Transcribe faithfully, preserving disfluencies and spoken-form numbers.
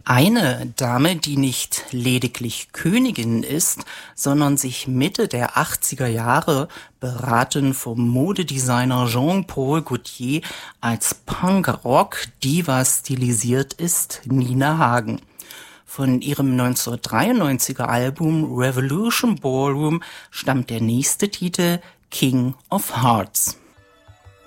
Eine Dame, die nicht lediglich Königin ist, sondern sich Mitte der achtziger Jahre, beraten vom Modedesigner Jean-Paul Gaultier, als Punk-Rock-Diva stilisiert, ist Nina Hagen. Von ihrem neunzehnhundertdreiundneunziger Album Revolution Ballroom stammt der nächste Titel King of Hearts.